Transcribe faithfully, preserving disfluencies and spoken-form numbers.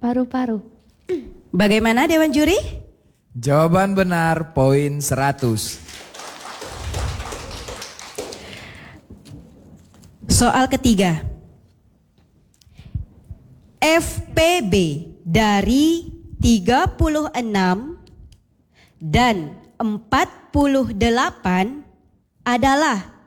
Paru-paru. Bagaimana Dewan Juri? Jawaban benar poin seratus. Soal ketiga. F P B dari tiga puluh enam dan empat puluh delapan adalah